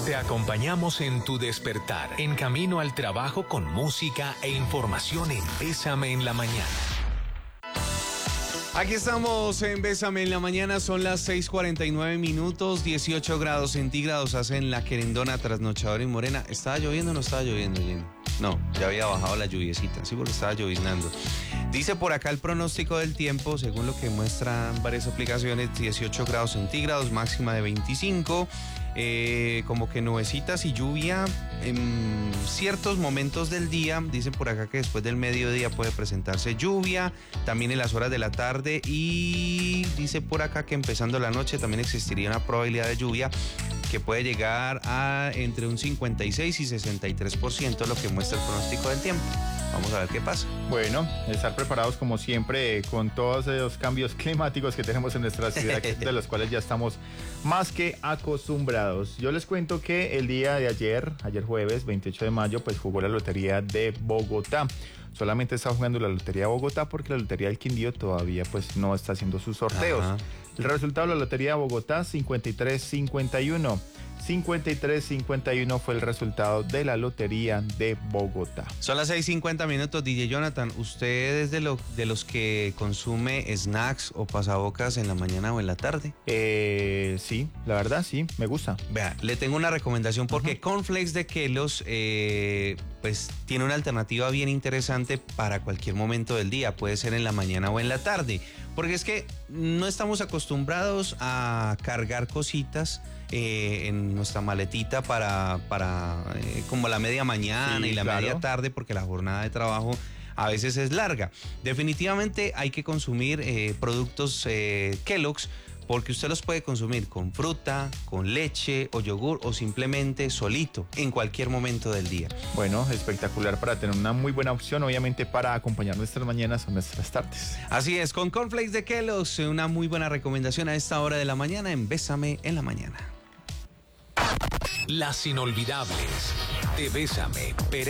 Te acompañamos en tu despertar, en camino al trabajo con música e información en Bésame en la Mañana. Aquí estamos en Bésame en la Mañana, son las 6:49 minutos, 18 grados centígrados hacen la querendona, trasnochadora y morena. ¿Estaba lloviendo o no estaba lloviendo, Jenny? No, ya había bajado la lluviecita, sí, porque estaba lloviznando. Dice por acá el pronóstico del tiempo, según lo que muestran varias aplicaciones, 18 grados centígrados, máxima de 25, como que nubecitas y lluvia en ciertos momentos del día. Dicen por acá que después del mediodía puede presentarse lluvia, también en las horas de la tarde, y dice por acá que empezando la noche también existiría una probabilidad de lluvia que puede llegar a entre un 56 y 63%, lo que muestra el pronóstico del tiempo. Vamos a ver qué pasa. Bueno, estar preparados como siempre con todos esos cambios climáticos que tenemos en nuestra ciudad, de los cuales ya estamos más que acostumbrados. Yo les cuento que el día de ayer jueves 28 de mayo, pues jugó la Lotería de Bogotá. Solamente está jugando la Lotería de Bogotá porque la Lotería del Quindío todavía pues no está haciendo sus sorteos. Ajá. El resultado de la Lotería de Bogotá, 53-51. 53-51 fue el resultado de la Lotería de Bogotá. Son las 6:50 minutos, DJ Jonathan. ¿Usted es de los que consume snacks o pasabocas en la mañana o en la tarde? Sí, la verdad sí, me gusta. Vea, le tengo una recomendación porque Cornflakes de Kellogg's pues tiene una alternativa bien interesante para cualquier momento del día. Puede ser en la mañana o en la tarde. Porque es que no estamos acostumbrados a cargar cositas en nuestra maletita para como la media mañana, sí, y la media tarde, porque la jornada de trabajo a veces es larga. Definitivamente hay que consumir productos Kellogg's, porque usted los puede consumir con fruta, con leche o yogur, o simplemente solito en cualquier momento del día. Bueno, espectacular para tener una muy buena opción, obviamente, para acompañar nuestras mañanas o nuestras tardes. Así es, con Cornflakes de Kellogg's, una muy buena recomendación a esta hora de la mañana en Bésame en la Mañana. Las inolvidables de Bésame, Pérez.